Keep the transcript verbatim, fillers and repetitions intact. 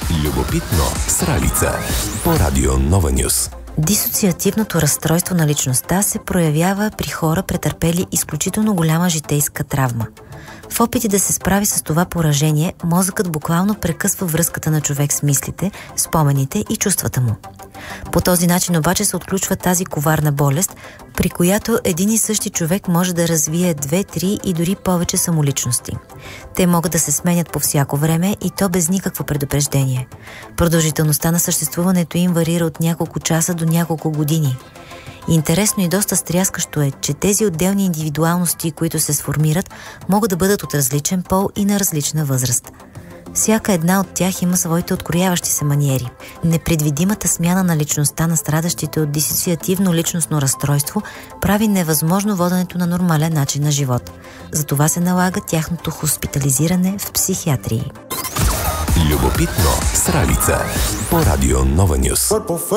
Любопитно с Ралица по Радио Нова Нюс. Дисоциативното разстройство на личността се проявява при хора, претърпели изключително голяма житейска травма. В опити да се справи с това поражение, мозъкът буквално прекъсва връзката на човек с мислите, спомените и чувствата му. По този начин обаче се отключва тази коварна болест, при която един и същи човек може да развие две, три и дори повече самоличности. Те могат да се сменят по всяко време и то без никакво предупреждение. Продължителността на съществуването им варира от няколко часа до няколко години. Интересно и доста стряскащо е, че тези отделни индивидуалности, които се сформират, могат да бъдат от различен пол и на различна възраст. Всяка една от тях има своите открояващи се маниери. Непредвидимата смяна на личността на страдащите от дисоциативно личностно разстройство прави невъзможно воденето на нормален начин на живот. Затова се налага тяхното хоспитализиране в психиатрии. Любопитно с Ралица по Радио Нова Нюс.